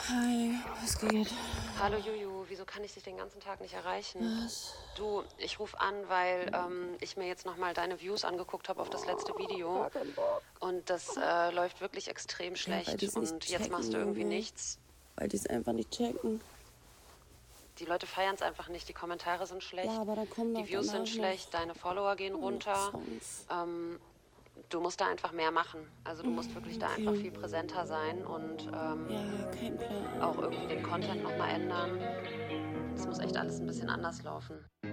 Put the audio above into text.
Hi, was geht? Hallo Juju, wieso kann ich dich den ganzen Tag nicht erreichen? Was? Du, ich rufe an, weil ich mir jetzt nochmal deine Views angeguckt habe auf das letzte Video. Gar keinen Bock. Und das läuft wirklich extrem Ja, weil die schlecht. es nicht Und jetzt checken, machst du irgendwie Junge. nichts. Weil die es einfach nicht checken. Die Leute feiern es einfach nicht, die Kommentare sind schlecht. Ja, aber dann kommen Die doch Views danach sind schlecht, noch deine Follower gehen runter. Songs. Du musst da einfach mehr machen. Also du musst wirklich da einfach viel präsenter sein und Ja, kein Plan. auch irgendwie den Content nochmal ändern. Es muss echt alles ein bisschen anders laufen.